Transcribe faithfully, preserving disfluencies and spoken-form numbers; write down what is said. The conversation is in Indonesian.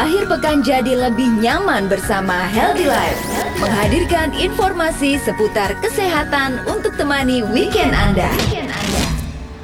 Akhir pekan jadi lebih nyaman bersama Healthy Life, menghadirkan informasi seputar kesehatan untuk temani weekend Anda.